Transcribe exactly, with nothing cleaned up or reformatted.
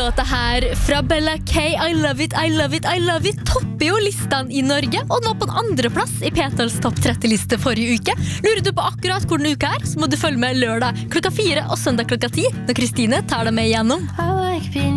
låta her fra Bella K, I love it, I love it, I love it, topper jo listene i Norge, og nå på en andre plass i P tolvs topp tretti-liste forrige uke. Lurer du på akkurat hvor den uka er, så må du følge med lørdag klokka fire og søndag klokka ti, når Kristine tar deg med igjennom.